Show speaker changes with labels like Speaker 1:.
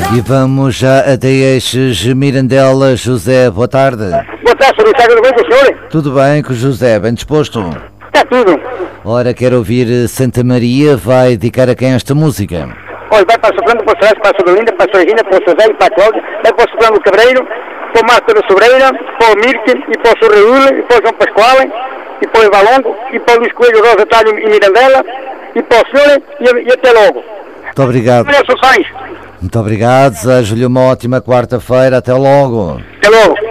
Speaker 1: E vamos já até estes Mirandela. José, boa tarde.
Speaker 2: Boa tarde, Sr. Luís, tudo bem com o senhor?
Speaker 1: Tudo bem com o José, bem disposto?
Speaker 2: Está tudo.
Speaker 1: Ora, quero ouvir Santa Maria, vai dedicar a quem esta música?
Speaker 2: Olha, vai para o Sobrando, para o Soares, para a Sobelinda, para a Sorgina, para o Sozé, para a Cláudia, vai para o Sobrando Cabreiro, para o Marco da Sobreira, para o Mirke, e para o Sorreúle, e para o João Pascoal, e para o Evalongo, e para o Luís Coelho, Rosa Talho e Mirandela, e para o senhor, e até logo.
Speaker 1: Muito obrigado.
Speaker 2: Olha, Sr.
Speaker 1: Muito obrigado, desejo-lhe uma ótima quarta-feira, até logo.
Speaker 2: Até logo.